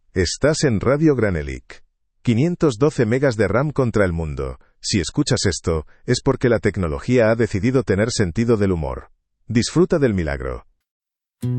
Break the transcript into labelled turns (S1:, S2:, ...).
S1: Estás en Radio Granelic. 512 megas de RAM contra el mundo. Si escuchas esto, es porque la tecnología ha decidido tener sentido del humor. Disfruta del milagro.